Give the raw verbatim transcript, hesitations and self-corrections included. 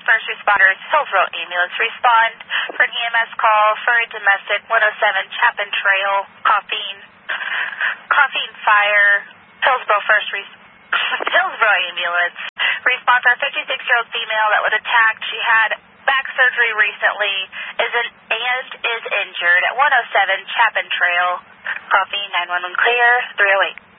first responders, Hillsborough Ambulance. Respond for an E M S call for a domestic one oh seven Chapin Trail, coughing, coughing fire, Hillsborough first res- Hillsborough Ambulance. Respond for a fifty-six-year-old female that was attacked. She had back surgery recently is an, and is injured at one oh seven Chapin Trail, coughing, nine one one clear, three oh eight.